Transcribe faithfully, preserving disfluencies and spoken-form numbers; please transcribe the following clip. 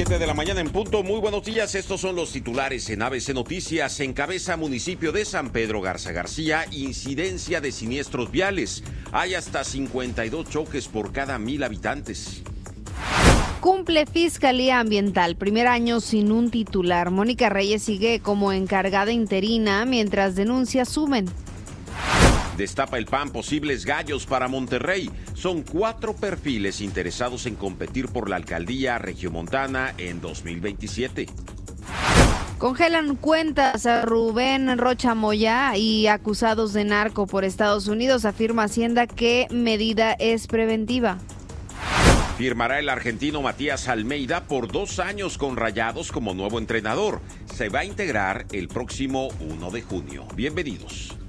siete de la mañana en punto. Muy buenos días, estos son los titulares en A B C Noticias. Encabeza municipio de San Pedro Garza García, incidencia de siniestros viales. Hay hasta cincuenta y dos choques por cada mil habitantes. Cumple Fiscalía Ambiental, primer año sin un titular. Mónica Reyes sigue como encargada interina mientras denuncias suben. Destapa el P A N posibles gallos para Monterrey. Son cuatro perfiles interesados en competir por la alcaldía regiomontana en dos mil veintisiete. Congelan cuentas a Rubén Rocha Moya y acusados de narco por Estados Unidos. Afirma Hacienda que medida es preventiva. Firmará el argentino Matías Almeida por dos años con Rayados como nuevo entrenador. Se va a integrar el próximo uno de junio. Bienvenidos.